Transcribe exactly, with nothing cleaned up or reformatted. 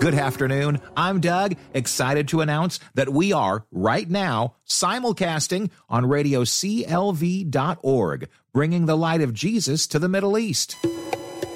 Good afternoon. I'm Doug, excited to announce that we are, right now, simulcasting on radio C L V dot org, bringing the light of Jesus to the Middle East.